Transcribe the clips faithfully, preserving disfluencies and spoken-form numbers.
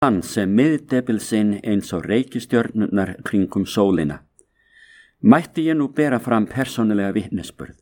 Hann sem miðdebil sinn eins og reikistjörnurnar kringum sólina. Mætti ég nú bera fram persónulega vitnisburð.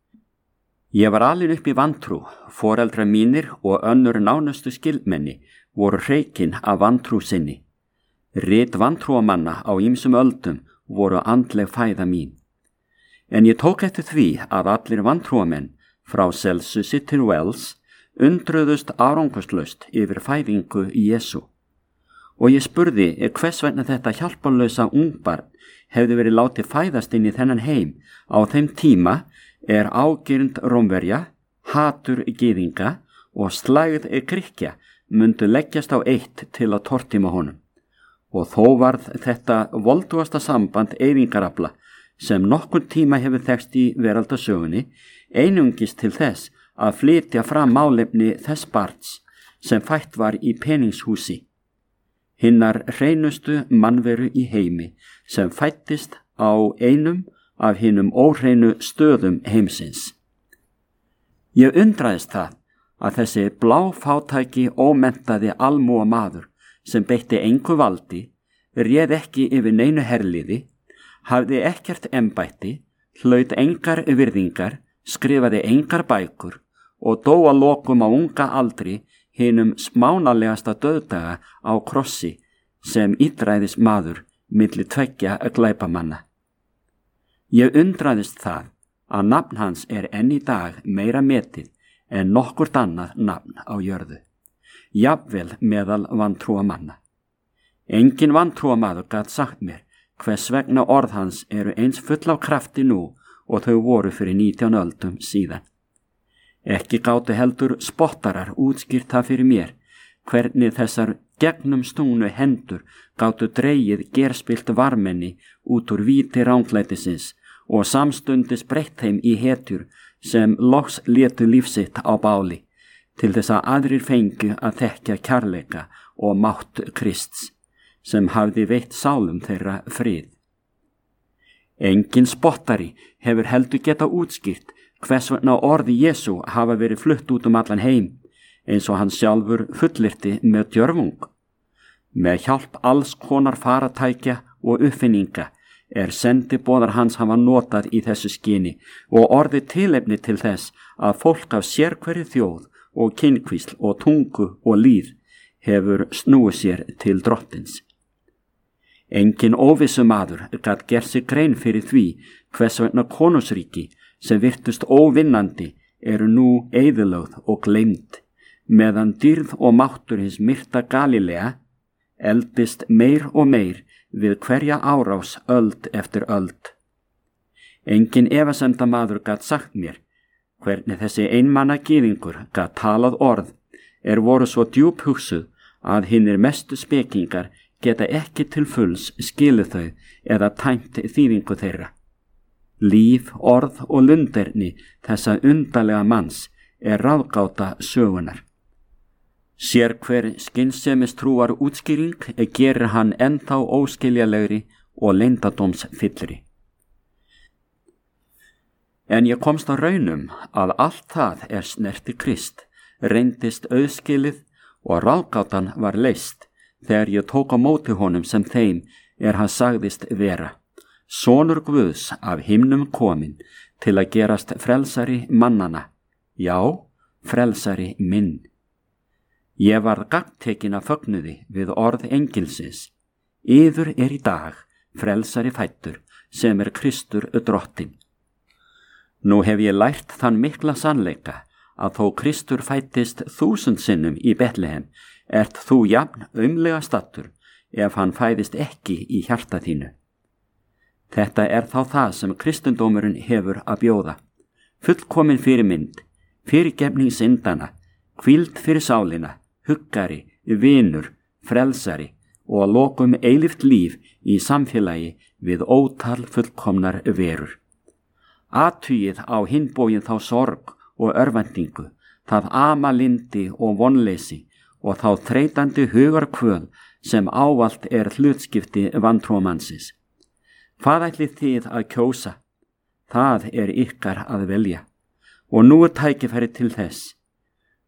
Ég var alin upp í vantrú, foreldrar mínir og önnur nánustu skildmenni voru hreykinn af vantrú sinni. Rit vantrúamanna á ýmsum öldum voru andleg fæða mín. En ég tók eftir því að allir vantrúamenn frá Celsusi til Wells undruðust árangurslaust yfir fæðingu Jesú. Og ég spurði hvers vegna þetta hjálparlausa ungbarn hefði verið látið fæðast inn í þennan heim á þeim tíma er ágirnd Rómverja, hatur gyðinga og slægð Grikkja mundu leggjast á eitt til að tortíma honum. Og þó varð þetta voldugasta samband eyðingarafla sem nokkurn tíma hefur þekkst í veraldasögunni einungis til þess að flytja fram málefni þess barns sem fætt var í peningshúsi. Hinnar hreinustu mannveru í heimi sem fættist á einum af hinum óhreinu stöðum heimsins. Ég undraðist það að þessi bláfátæki ómenntaði almúa maður sem beitti engu valdi, réð ekki yfir neinu herliði, hafði ekkert embætti, hlaut engar virðingar, skrifaði engar bækur og dó að lokum á unga aldri hinum smánalegasta dauðdaga á krossi sem illræðis maður milli tveggja glæpamanna. Ég undraðist það að nafn hans er enn í dag meira metið en nokkurt annað nafn á jörðu, jafnvel meðal vantrúamanna. Engin vantrúamaður gat sagt mér hvers vegna orð hans eru eins full af krafti nú og þau voru fyrir nítján öldum síðan. Ekki gátu heldur spottarar útskýrt það fyrir mér hvernig þessar gegnum stungnu hendur gátu dregið gerspilt varmenni út úr víti ránglætisins og samstundis breytt þeim í hetjur sem loks létu lífsitt á báli til þess að aðrir fengu að þekkja kærleika og mátt Krists sem hafði veitt sálum þeirra frið. Engin spottari hefur heldur geta útskýrt hvers vegna orði Jesú hafa verið flutt út um allan heim eins og hann sjálfur fullyrti með djörfung. Með hjálp alls konar faratækja og uppfinninga er sendiboðar hans hafa notað í þessu skyni og orðið tilefni til þess að fólk af sérhverri þjóð og kynkvísl og tungu og líð hefur snúið sér til drottins. Engin óvissu maður gat gert sig grein fyrir því hvers vegna konungsríki sem virtust óvinnandi eru nú eyðilögð og gleymd, meðan dýrð og máttur hins myrta Galilea eldist meir og meir við hverja árás öld eftir öld. Engin efasemda maður gat sagt mér hvernig þessi einmanna gyðingur gat talað orð er voru svo djúp hugsuð að hinnir mestu spekingar geta ekki til fulls skilið þau eða tæmt þýðingu þeirra. Líf, orð og lunderni þessa undarlega manns er ráðgáta sögunar. Sér hver skynsemis trúar útskýring gerir hann ennþá óskiljalegri og leyndardómsfyllri. En ég komst á raunum að allt það er snerti Krist, reyndist auðskilið og ráðgátan var leyst þegar ég tók á móti honum sem þeim er hann sagðist vera, sonur Guðs af himnum kominn til að gerast frelsari mannana, já, frelsari minn. Ég varð gagntekin af fögnuði við orð engilsins. Yður er í dag frelsari fæddur sem er Kristur drottinn. Nú hef ég lært þann mikla sannleika að þó Kristur fæddist þúsund sinnum í Betlehem, ert þú jafn aumlega stattur ef hann fæðist ekki í hjarta þínu. Þetta er þá það sem kristendómurinn hefur að bjóða. Fullkomin fyrirmynd, fyrirgefning syndana, hvíld fyrir sálina, huggari, vinur, frelsari og að lokum eilíft líf í samfélagi við ótal fullkomnar verur. Athugið á hinn bóginn þá sorg og örvæntingu, það amalindi og vonleysi og þá þreytandi hugarkvöl sem ávallt er hlutskipti vantrúamannsins. Hvað ætlið þið að kjósa? Það er ykkar að velja og nú er tækifæri til þess.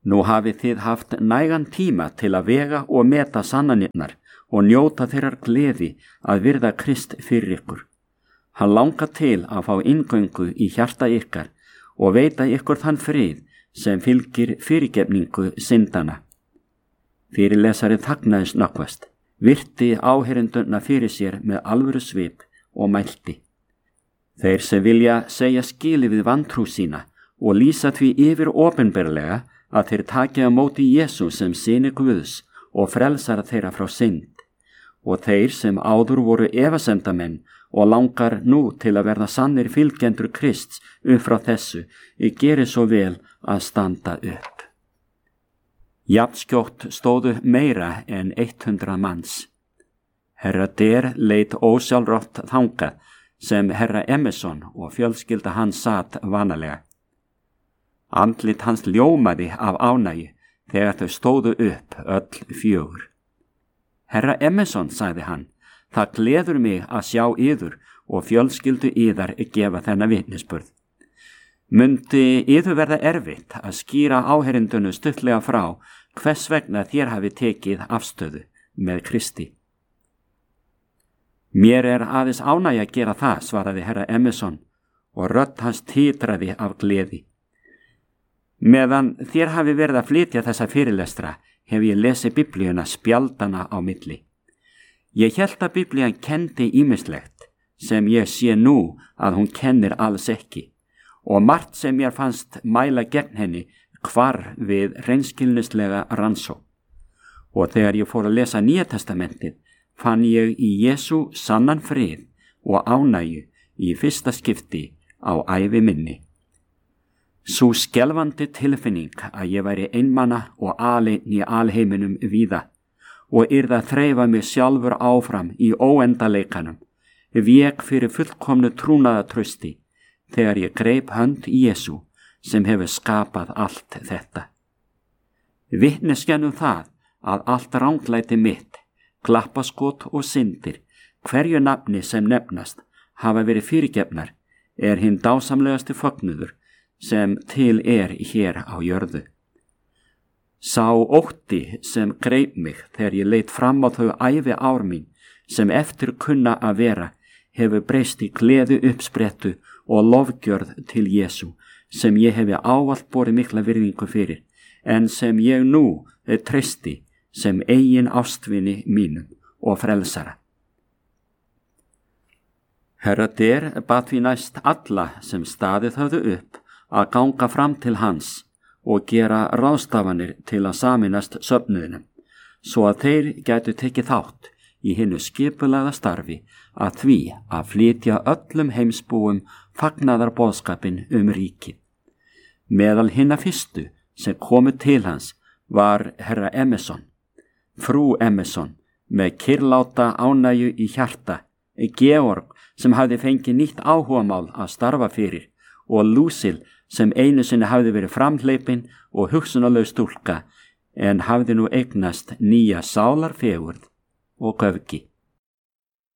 Nú hafið þið haft nægan tíma til að vega og meta sannanirnar og njóta þeirrar gleði að virða Krist fyrir ykkur. Hann langar til að fá inngöngu í hjarta ykkar og veita ykkur þann frið sem fylgir fyrirgefningu syndana. Fyrirlesari þagnaði snöggvast, virti áheyrendurna fyrir sér með alvöru svip og mælti. Þeir sem vilja segja skili við vantrú sína og lýsa því yfir opinberlega að þeir taki á móti Jesú sem syni Guðs og frelsara þeirra frá synd, og þeir sem áður voru efasemdamenn og langar nú til að verða sannir fylgjendur Krists upp frá þessu, ég geri svo vel að standa upp. Jafnskjótt stóðu meira en hundrað manns. Herra Der leit ósjálfrátt þangað sem herra Emerson og fjölskylda hans sat vanalega. Andlit hans ljómaði af ánægju þegar þau stóðu upp öll fjögur. Herra Emerson, sagði hann, það gleður mig að sjá yður og fjölskyldu yðar gefa þennan vitnisburð. Mundi yður verða erfitt að skýra áheyrendunu stuttlega frá hvers vegna þér hafi tekið afstöðu með Kristi? Mér er aðeins ánægja að gera það, svaraði herra Emerson og rödd hans titraði af gleði. Meðan þér hafi verið að flytja þessa fyrirlestra hef ég lesið Biblíuna spjaldana á milli. Ég hélt að Biblían kendi ýmislegt sem ég sé nú að hún kennir alls ekki og margt sem mér fannst mæla gegn henni hvarf við hreinskilnislega rannsókn. Og þegar ég fór að lesa Nýja testamentið fann ég í Jesú sannan frið og ánægju í fyrsta skipti á ævi minni. Sú skelfandi tilfinning að ég væri einmana og aleinn í alheiminum víða og yrði að þreifa mig sjálfur áfram í óendaleikanum, vék fyrir fullkomnu trúnaðartrausti þegar ég greip hönd Jesú sem hefur skapað allt þetta. Vitneskjan um það að allt ranglæti mitt, klappaskot og syndir, hverju nafni sem nefnast, hafa verið fyrirgefnar, er hinn dásamlegasti fögnuður sem til er hér á jörðu. Sá ótti sem greip mig þegar ég leit fram á þau ævi ár mín sem eftir kunna að vera hefur breyst í gleði uppsprettu og lofgjörð til Jesú sem ég hefi ávallt borið mikla virðingu fyrir en sem ég nú treysti sem eigin ástvini mínum og frelsara. Herra Der bað því næst alla sem staðið höfðu upp að ganga fram til hans og gera ráðstafanir til að sameinast söfnuðinum, svo að þeir gætu tekið þátt í hinu skipulagða starfi að því að flytja öllum heimsbúum fagnaðarboðskapinn um ríkið. Meðal hinna fyrstu sem komu til hans var herra Emerson, frú Emerson með kyrrláta ánægju í hjarta, Georg sem hafði fengið nýtt áhugamál að starfa fyrir og Lucille sem einu sinni hafði verið framhleypin og hugsunarlaus stúlka en hafði nú eignast nýja sálarfegurð og göfgi.